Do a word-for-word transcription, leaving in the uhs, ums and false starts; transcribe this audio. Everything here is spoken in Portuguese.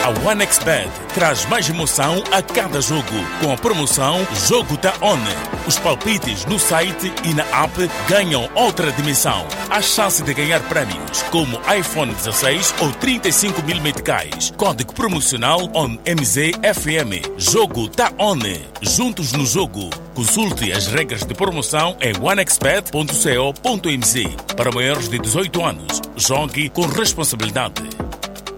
A OneXBet traz mais emoção a cada jogo, com a promoção Jogo Tá On. Os palpites no site e na app ganham outra dimensão. Há chance de ganhar prémios, como iPhone dezasseis ou trinta e cinco mil meticais. Código promocional O N M Z F M. Jogo Tá On. Juntos no jogo. Consulte as regras de promoção em onexbet ponto co ponto m z. Para maiores de dezoito anos, jogue com responsabilidade.